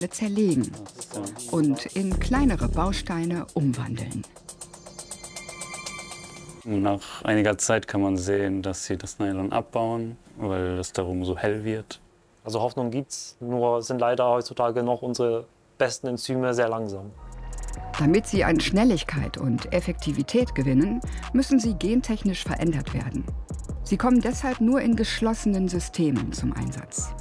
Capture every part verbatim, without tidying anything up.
zerlegen und in kleinere Bausteine umwandeln. Nach einiger Zeit kann man sehen, dass sie das Nylon abbauen, weil es darum so hell wird. Also Hoffnung gibt's, nur sind leider heutzutage noch unsere besten Enzyme sehr langsam. Damit sie an Schnelligkeit und Effektivität gewinnen, müssen sie gentechnisch verändert werden. Sie kommen deshalb nur in geschlossenen Systemen zum Einsatz.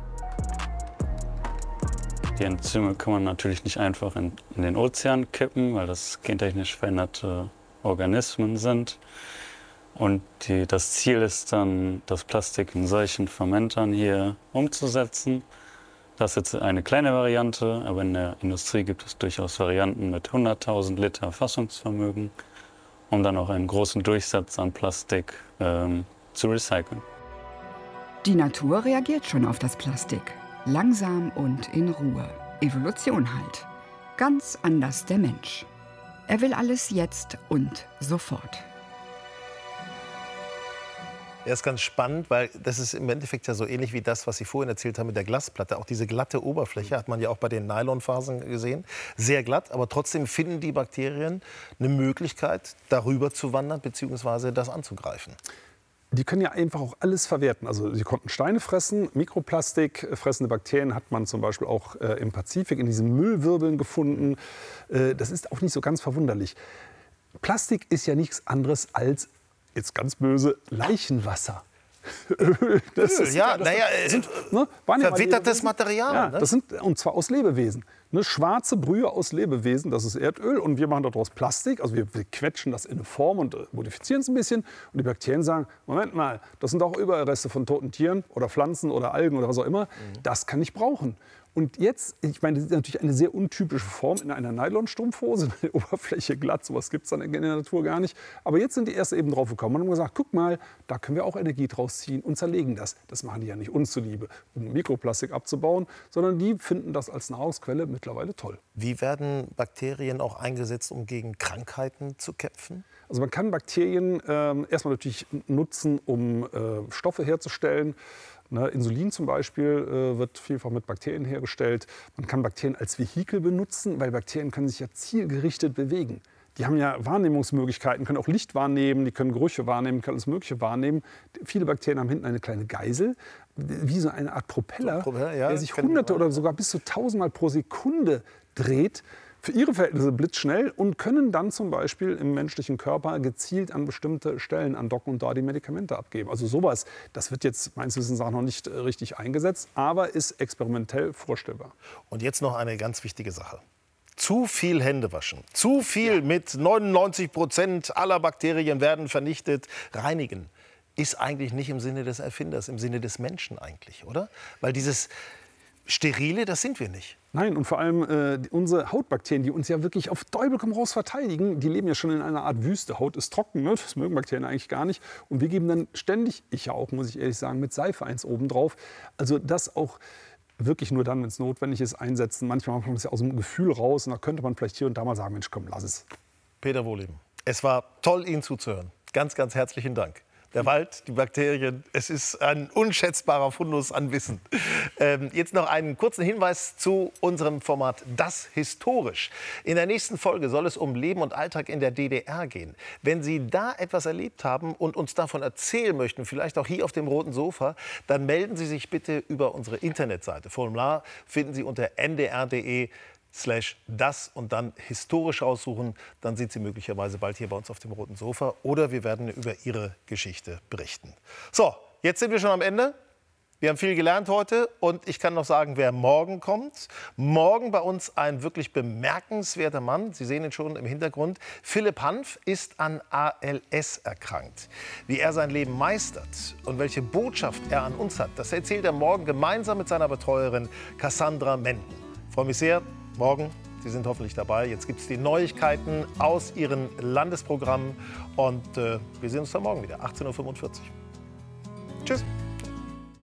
Die Enzyme kann man natürlich nicht einfach in, in den Ozean kippen, weil das gentechnisch veränderte Organismen sind. Und die, das Ziel ist dann, das Plastik in solchen Fermentern hier umzusetzen. Das ist jetzt eine kleine Variante, aber in der Industrie gibt es durchaus Varianten mit hunderttausend Liter Fassungsvermögen, um dann auch einen großen Durchsatz an Plastik ähm, zu recyceln. Die Natur reagiert schon auf das Plastik. Langsam und in Ruhe. Evolution halt. Ganz anders der Mensch. Er will alles jetzt und sofort. Er ist ganz spannend, weil das ist im Endeffekt ja so ähnlich wie das, was Sie vorhin erzählt haben mit der Glasplatte. Auch diese glatte Oberfläche hat man ja auch bei den Nylonfasern gesehen. Sehr glatt, aber trotzdem finden die Bakterien eine Möglichkeit, darüber zu wandern bzw. das anzugreifen. Die können ja einfach auch alles verwerten. Also sie konnten Steine fressen, Mikroplastik fressende Bakterien hat man zum Beispiel auch äh, im Pazifik in diesen Müllwirbeln gefunden. Äh, das ist auch nicht so ganz verwunderlich. Plastik ist ja nichts anderes als, jetzt ganz böse, Leichenwasser. Öl, das ist, ja, ja, das naja, sind, ne, verwittertes Material. Ja, ne? das sind, und zwar aus Lebewesen. Ne, schwarze Brühe aus Lebewesen, das ist Erdöl. Und wir machen daraus Plastik. Also wir, wir quetschen das in eine Form und äh, modifizieren es ein bisschen. Und die Bakterien sagen, Moment mal, das sind auch Überreste von toten Tieren oder Pflanzen oder Algen oder was auch immer. Mhm. Das kann ich brauchen. Und jetzt, ich meine, das ist natürlich eine sehr untypische Form in einer Nylonstrumpfhose, eine Oberfläche glatt, sowas gibt es dann in der Natur gar nicht. Aber jetzt sind die erst eben drauf gekommen und haben gesagt, guck mal, da können wir auch Energie draus ziehen und zerlegen das. Das machen die ja nicht uns zuliebe, um Mikroplastik abzubauen, sondern die finden das als Nahrungsquelle mittlerweile toll. Wie werden Bakterien auch eingesetzt, um gegen Krankheiten zu kämpfen? Also man kann Bakterien äh, erstmal natürlich nutzen, um äh, Stoffe herzustellen. Ne, Insulin zum Beispiel äh, wird vielfach mit Bakterien hergestellt. Man kann Bakterien als Vehikel benutzen, weil Bakterien können sich ja zielgerichtet bewegen. Die haben ja Wahrnehmungsmöglichkeiten, können auch Licht wahrnehmen, die können Gerüche wahrnehmen, können alles Mögliche wahrnehmen. Viele Bakterien haben hinten eine kleine Geisel, wie so eine Art Propeller, so, Propeller ja, der sich hunderte oder sogar bis zu tausendmal pro Sekunde dreht. Für ihre Verhältnisse blitzschnell und können dann zum Beispiel im menschlichen Körper gezielt an bestimmte Stellen andocken und da die Medikamente abgeben. Also sowas, das wird jetzt meines Wissens nach noch nicht richtig eingesetzt, aber ist experimentell vorstellbar. Und jetzt noch eine ganz wichtige Sache. Zu viel Hände waschen, zu viel ja. mit neunundneunzig Prozent aller Bakterien werden vernichtet, reinigen, ist eigentlich nicht im Sinne des Erfinders, im Sinne des Menschen eigentlich, oder? Weil dieses Sterile, das sind wir nicht. Nein, und vor allem äh, unsere Hautbakterien, die uns ja wirklich auf Teufel komm raus verteidigen, die leben ja schon in einer Art Wüste. Haut ist trocken, ne? Das mögen Bakterien eigentlich gar nicht. Und wir geben dann ständig, ich ja auch, muss ich ehrlich sagen, mit Seife eins obendrauf. Also das auch wirklich nur dann, wenn es notwendig ist, einsetzen. Manchmal macht man das ja aus dem Gefühl raus und da könnte man vielleicht hier und da mal sagen, Mensch, komm, lass es. Peter Wohlleben, es war toll, Ihnen zuzuhören. Ganz, ganz herzlichen Dank. Der Wald, die Bakterien, es ist ein unschätzbarer Fundus an Wissen. Ähm, jetzt noch einen kurzen Hinweis zu unserem Format Das Historisch. In der nächsten Folge soll es um Leben und Alltag in der D D R gehen. Wenn Sie da etwas erlebt haben und uns davon erzählen möchten, vielleicht auch hier auf dem roten Sofa, dann melden Sie sich bitte über unsere Internetseite. Formular finden Sie unter n d r punkt d e slash das und dann historisch aussuchen, dann sind Sie möglicherweise bald hier bei uns auf dem roten Sofa oder wir werden über Ihre Geschichte berichten. So, jetzt sind wir schon am Ende. Wir haben viel gelernt heute und ich kann noch sagen, wer morgen kommt. Morgen bei uns ein wirklich bemerkenswerter Mann. Sie sehen ihn schon im Hintergrund. Philipp Hanf ist an A L S erkrankt. Wie er sein Leben meistert und welche Botschaft er an uns hat, das erzählt er morgen gemeinsam mit seiner Betreuerin Cassandra Menden. Ich freue mich sehr. Morgen, Sie sind hoffentlich dabei. Jetzt gibt es die Neuigkeiten aus Ihren Landesprogrammen. Und äh, wir sehen uns dann morgen wieder, achtzehn Uhr fünfundvierzig. Tschüss.